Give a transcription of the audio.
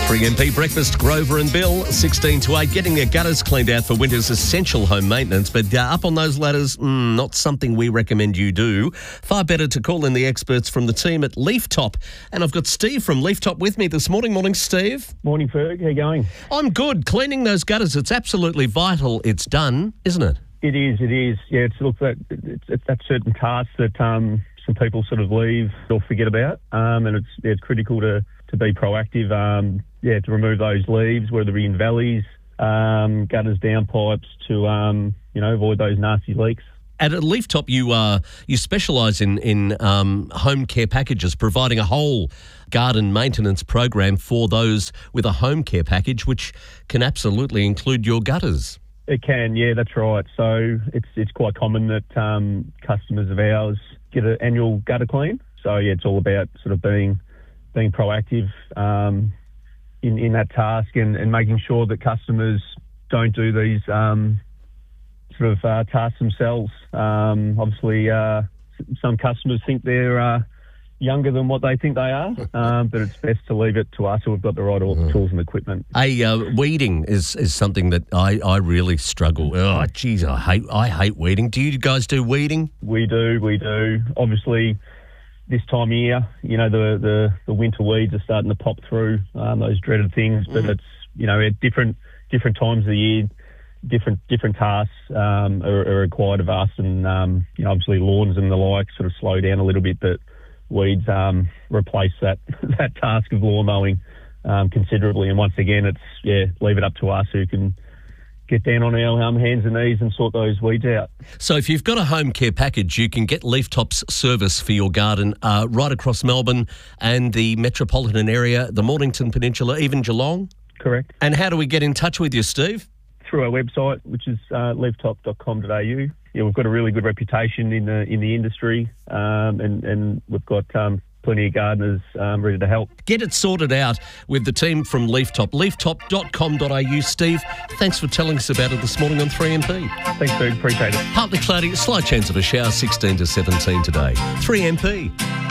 3MP Breakfast, Grover and Bill, 16 to 8, getting their gutters cleaned out for winter's essential home maintenance, but up on those ladders, not something we recommend you do. Far better to call in the experts from the team at Leaf Top. And I've got Steve from Leaf Top with me this morning. Morning, Steve. Morning, Ferg. How you going? I'm good. Cleaning those gutters, it's absolutely vital. It's done, isn't it? It is. Yeah, it's that certain task that some people sort of leave or forget about, and it's critical to be proactive, to remove those leaves, whether it be in valleys, gutters, downpipes, to avoid those nasty leaks. At Leaf Top, you specialise in home care packages, providing a whole garden maintenance program for those with a home care package, which can absolutely include your gutters. It can, yeah, that's right. So it's quite common that customers of ours get an annual gutter clean. So yeah, it's all about sort of being proactive in that task and making sure that customers don't do these tasks themselves. Obviously, some customers think they're younger than what they think they are, but it's best to leave it to us who have got the right tools and equipment. Weeding is something that I really struggle. Oh, geez, I hate weeding. Do you guys do weeding? We do. Obviously, this time of year, the winter weeds are starting to pop through, those dreaded things. But it's at different times of the year, different tasks are required of us, and obviously lawns and the like sort of slow down a little bit, but weeds replace that task of lawn mowing considerably. And once again, leave it up to us who can get down on our hands and knees and sort those weeds out. So if you've got a home care package, you can get Leaf Top's service for your garden right across Melbourne and the metropolitan area, the Mornington Peninsula, even Geelong? Correct. And how do we get in touch with you, Steve? Through our website, which is leaftop.com.au. Yeah, we've got a really good reputation in the industry, and we've got plenty of gardeners ready to help. Get it sorted out with the team from Leaf Top. Leaftop.com.au. Steve, thanks for telling us about it this morning on 3MP. Thanks, Ferg. Appreciate it. Partly cloudy, slight chance of a shower, 16 to 17 today. 3MP.